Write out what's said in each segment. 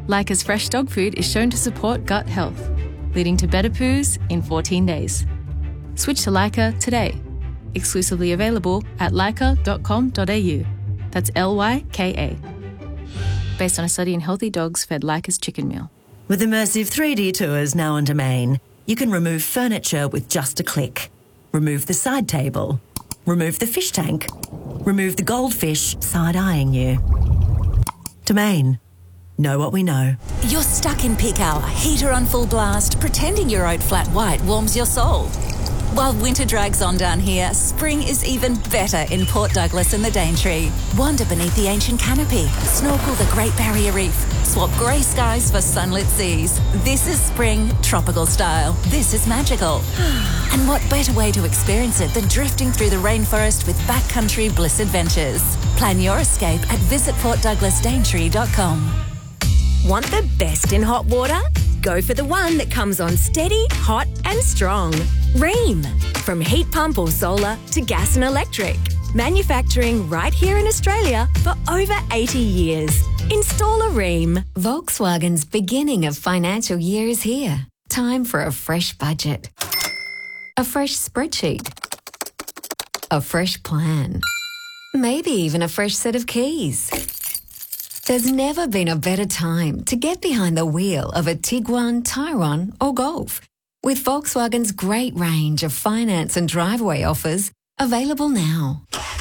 Leica's fresh dog food is shown to support gut health, leading to better poos in 14 days. Switch to Leica today. Exclusively available at leica.com.au. That's Lyka. Based on a study in healthy dogs fed Leica's chicken meal. With immersive 3D tours now on Domain, you can remove furniture with just a click. Remove the side table. Remove the fish tank. Remove the goldfish side-eyeing you. Domain. Know what we know. You're stuck in peak hour, heater on full blast, pretending your oat flat white warms your soul. While winter drags on down here, spring is even better in Port Douglas and the Daintree. Wander beneath the ancient canopy, snorkel the Great Barrier Reef, swap grey skies for sunlit seas. This is spring, tropical style. This is magical. And what better way to experience it than drifting through the rainforest with backcountry bliss adventures? Plan your escape at visitportdouglasdaintree.com. Want the best in hot water? Go for the one that comes on steady, hot and strong. Rheem. From heat pump or solar to gas and electric. Manufacturing right here in Australia for over 80 years. Install a Rheem. Volkswagen's beginning of financial year is here. Time for a fresh budget. A fresh spreadsheet. A fresh plan. Maybe even a fresh set of keys. There's never been a better time to get behind the wheel of a Tiguan, Tyrone or Golf. With Volkswagen's great range of finance and driveway offers available now.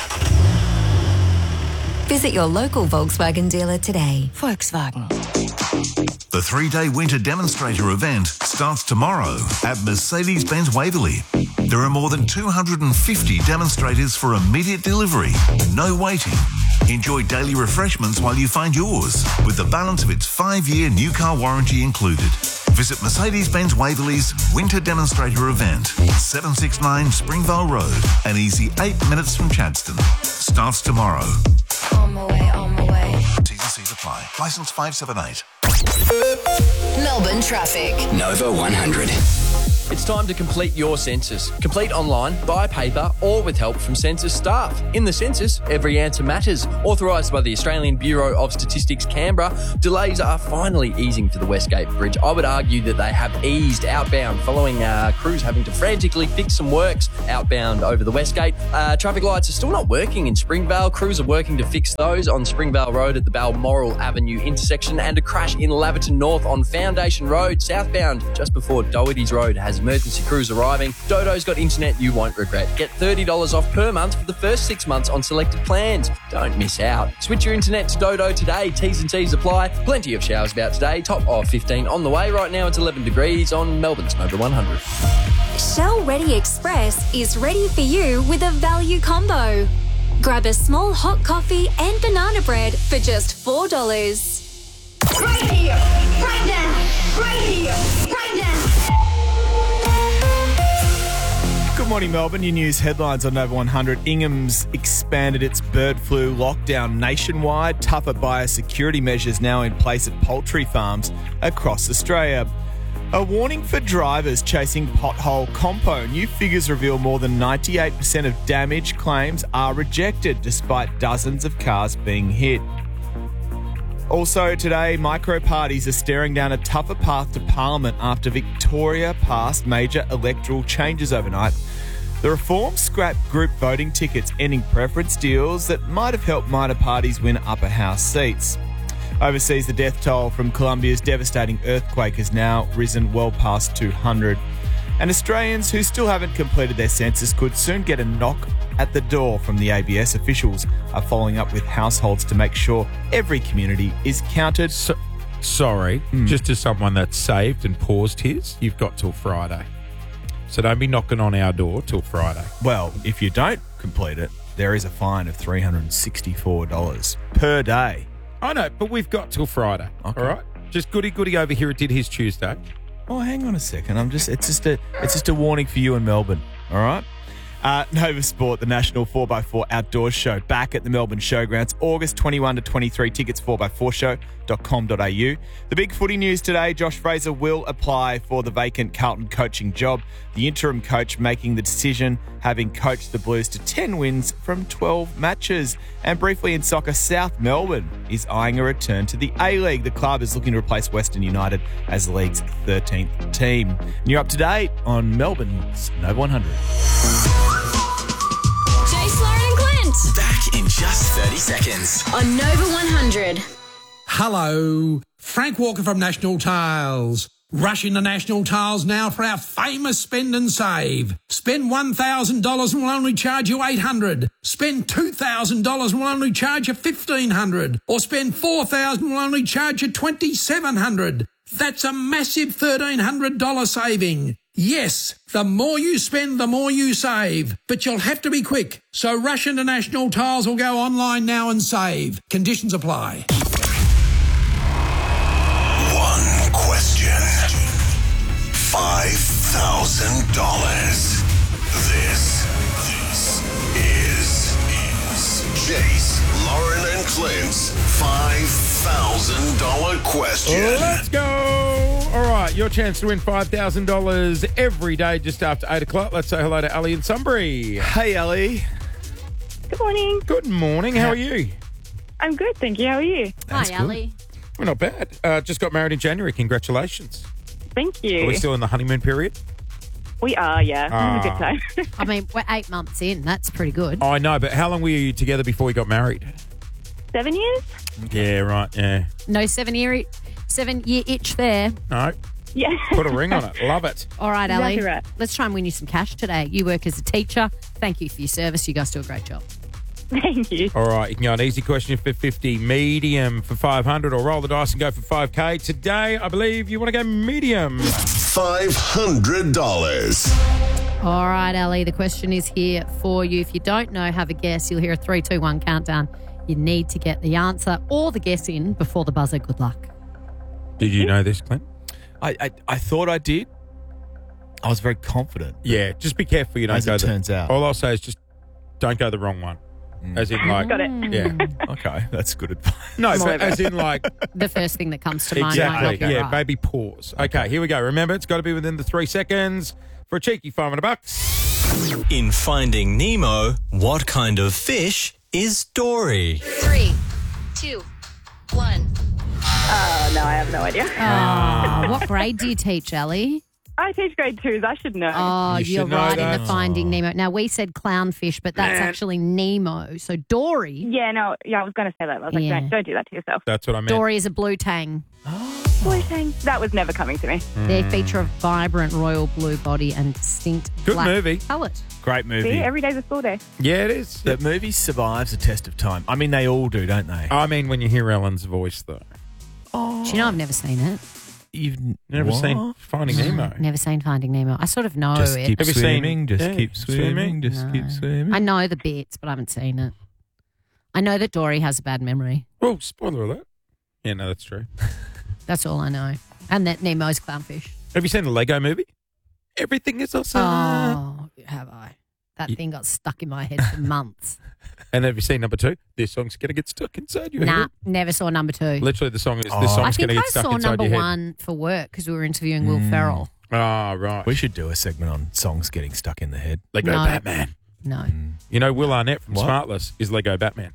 Visit your local Volkswagen dealer today. Volkswagen. The 3-day winter demonstrator event starts tomorrow at Mercedes-Benz Waverley. There are more than 250 demonstrators for immediate delivery, no waiting. Enjoy daily refreshments while you find yours, with the balance of its 5-year new car warranty included. Visit Mercedes-Benz Waverley's winter demonstrator event, 769 Springvale Road, an easy 8 minutes from Chadstone. Starts tomorrow. On my way, on my way. T's and C's apply. Licence 578. Melbourne traffic. Nova 100. It's time to complete your census. Complete online, by paper, or with help from census staff. In the census, every answer matters. Authorised by the Australian Bureau of Statistics, Canberra, delays are finally easing for the Westgate Bridge. I would argue that they have eased outbound following crews having to frantically fix some works outbound over the Westgate. Traffic lights are still not working in Springvale. Crews are working to fix those on Springvale Road at the Balmoral Avenue intersection, and a crash in Laverton North on Foundation Road southbound just before Doherty's Road has emergency crews arriving. Dodo's got internet you won't regret. Get $30 off per month for the first 6 months on selected plans. Don't miss out. Switch your internet to Dodo today. T's and C's apply. Plenty of showers about today. Top of 15 on the way. Right now it's 11 degrees on Melbourne's Nova 100. Shell Ready Express is ready for you with a value combo. Grab a small hot coffee and banana bread for just $4. Right here, right now, right here, right now. Good morning, Melbourne. Your news headlines on Nova 100. Ingham's expanded its bird flu lockdown nationwide. Tougher biosecurity measures now in place at poultry farms across Australia. A warning for drivers chasing pothole compo. New figures reveal more than 98% of damage claims are rejected despite dozens of cars being hit. Also today, micro-parties are staring down a tougher path to Parliament after Victoria passed major electoral changes overnight. The reform scrapped group voting tickets, ending preference deals that might have helped minor parties win upper house seats. Overseas, the death toll from Colombia's devastating earthquake has now risen well past 200. And Australians who still haven't completed their census could soon get a knock at the door from the ABS. Officials are following up with households to make sure every community is counted. Sorry, just as someone that's saved and paused his, you've got till Friday. So don't be knocking on our door till Friday. Well, if you don't complete it, there is a fine of $364 per day. I know, but we've got till Friday. Okay. All right? Just goody over here. It did his Tuesday. Oh, hang on a second. It's just a warning for you in Melbourne. All right. Nova Sport, the National 4x4 Outdoors Show, back at the Melbourne Showgrounds, August 21 to 23. Tickets 4x4show.com.au. The big footy news today, Josh Fraser will apply for the vacant Carlton coaching job. The interim coach making the decision, having coached the Blues to 10 wins from 12 matches. And briefly in soccer, South Melbourne is eyeing a return to the A-League. The club is looking to replace Western United as the league's 13th team. And you're up to date on Melbourne's Nova 100. Jace, Lauren and Clint. Back in just 30 seconds. On Nova 100. Hello, Frank Walker from National Tiles. Rush into National Tiles now for our famous spend and save. Spend $1,000 and we'll only charge you $800. Spend $2,000 and we'll only charge you $1,500. Or spend $4,000 and we'll only charge you $2,700. That's a massive $1,300 saving. Yes, the more you spend, the more you save. But you'll have to be quick. So rush into National Tiles or go online now and save. Conditions apply. One question. $5,000. This is Jace, Lauren and Clint's $5,000 question. Let's go. All right, your chance to win $5,000 every day just after 8 o'clock. Let's say hello to Ali in Sunbury. Hey, Ali. Good morning. Good morning. How are you? I'm good, thank you. How are you? That's Hi, good. Ali. We're not bad. Just got married in January. Congratulations. Thank you. Are we still in the honeymoon period? We are, yeah. Having a good time. I mean, we're 8 months in. That's pretty good. I know, but how long were you together before we got married? 7 years? Yeah, right, yeah. No 7 year itch there. No. Yeah. Put a ring on it. Love it. All right, Exactly Ali. right. Let's try and win you some cash today. You work as a teacher. Thank you for your service. You guys do a great job. Thank you. All right, you can go an easy question for 50, medium for 500, or roll the dice and go for 5K. Today, I believe you want to go medium. $500. All right, Ali. The question is here for you. If you don't know, have a guess. You'll hear a 3, 2, 1 countdown. You need to get the answer or the guess in before the buzzer. Good luck. Did you know this, Clint? I thought I did. I was very confident. Yeah, just be careful you don't As go it turns out. All I'll say is just don't go the wrong one. As in, like... Got it. Yeah. Okay, that's good advice. No, but as in, like... The first thing that comes to mind. Exactly. Might help you Yeah, right. baby, pause. Okay, here we go. Remember, it's got to be within the 3 seconds for a cheeky $500. In Finding Nemo, what kind of fish is Dory? 3, 2, 1. Oh, no, I have no idea. Oh, what grade do you teach, Ali? I teach grade 2s. I should know. Oh, You should you're know right in that. the Finding Nemo. Now, we said clownfish, but that's actually Nemo. So Dory, Yeah, no, yeah, I was going to say that. I was like, Yeah. don't do that to yourself. That's what I meant. Dory is a blue tang. Blue thing. That was never coming to me. They feature a vibrant royal blue body and distinct Good black movie. palette. Great movie. See, every day's a school day. Yeah, it is. The movie survives a test of time. I mean, they all do, don't they? I mean, when you hear Ellen's voice, though. Do you know I've never seen it? You've Never what? seen Finding Nemo. Never seen Finding Nemo. I sort of know Just it. keep Have you swimming, seen- just yeah, keep swimming, just No. keep swimming. I know the bits, but I haven't seen it. I know that Dory has a bad memory. Oh, spoiler alert. Yeah, no, that's true. That's all I know. And that Nemo's clownfish. Have you seen the Lego movie? Everything is awesome. Oh, have I? That thing got stuck in my head for months. And have you seen number 2? This song's going to get stuck inside your Nah, head. never saw number 2. Literally, the song is, Oh. this I song's going think to I get stuck saw inside number your head. 1 for work because we were interviewing Will Ferrell. Ah, right. We should do a segment on songs getting stuck in the head. Lego No. Batman. No. You know, Will Arnett from What? Smartless is Lego Batman.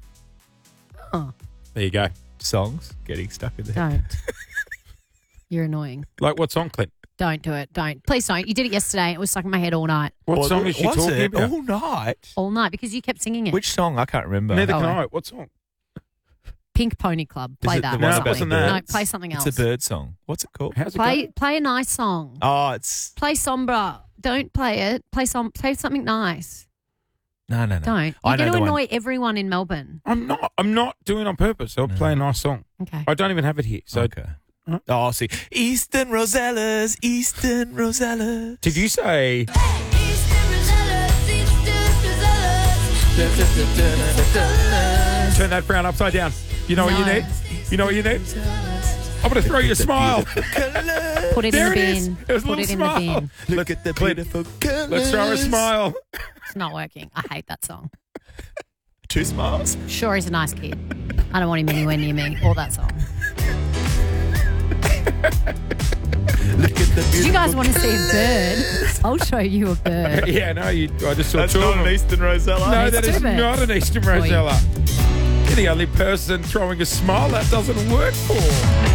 Oh, There you go. Songs getting stuck in the head. don't. You're annoying. Like what song, Clint? Don't do it. Don't. Please don't. You did it yesterday. It was stuck in my head all night. What song is she was talking it? about? All night. All night because you kept singing it. Which song? I can't remember. Neither can Oh. I. What song? Pink Pony Club. Is Play it that. the No, one it about wasn't the that. No, birds? play something else. It's a bird song. What's it called? How's it Play a nice song. Oh, it's Play Sombra. Don't play it. Play something nice. no. Don't. I You're know going to the one. annoy everyone in Melbourne. I'm not doing it on purpose. I'll play a nice song. Okay. I don't even have it here. So Okay. Oh, I see. Eastern Rosellas, Eastern Rosellas. did you say turn that frown upside down? You know what you No. need? You know what you need? I'm going to throw you a smile. Put it There in the it is. bin. It was a Put little it in smile. the bin. Look at the beautiful colours. Let's throw a smile. It's not working. I hate that song. 2 smiles. Sure, he's a nice kid. I don't want him anywhere near me or that song. Did you guys want to see a bird? I'll show you a bird. Yeah, no, I just saw That's 2 not of them. an Eastern Rosella. No, It's that two is birds. not an Eastern Rosella. You're the only person throwing a smile that doesn't work for.